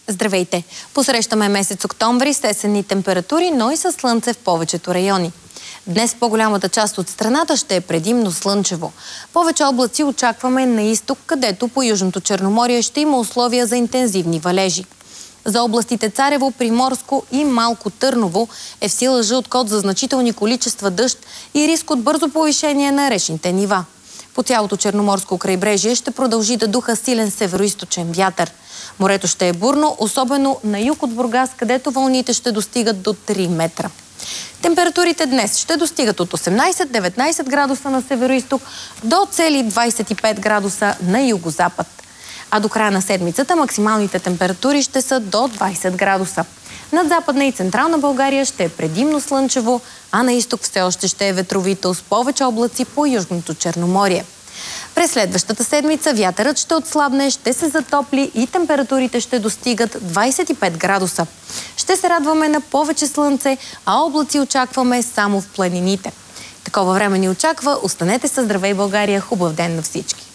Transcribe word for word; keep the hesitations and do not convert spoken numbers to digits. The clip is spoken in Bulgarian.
Здравейте! Посрещаме месец октомври с есенни температури, но и с слънце в повечето райони. Днес по-голямата част от страната ще е предимно слънчево. Повече облаци очакваме на изток, където по Южното Черноморие ще има условия за интензивни валежи. За областите Царево, Приморско и Малко Търново е в сила жълт код за значителни количества дъжд и риск от бързо повишение на речните нива. По цялото Черноморско крайбрежие ще продължи да духа силен североизточен вятър. Морето ще е бурно, особено на юг от Бургас, където вълните ще достигат до три метра. Температурите днес ще достигат от осемнайсет до деветнайсет градуса на североизток до цели двайсет и пет градуса на югозапад. А до края на седмицата максималните температури ще са до двайсет градуса. Над Западна и Централна България ще е предимно слънчево, а на изток все още ще е ветровито с повече облаци по Южното Черноморие. През следващата седмица вятърът ще отслабне, ще се затопли и температурите ще достигат двайсет и пет градуса. Ще се радваме на повече слънце, а облаци очакваме само в планините. Такова време ни очаква. Останете със Здравей, България! Хубав ден на всички!